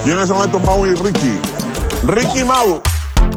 ¿Quiénes son estos Mau y Ricky? Ricky Mau.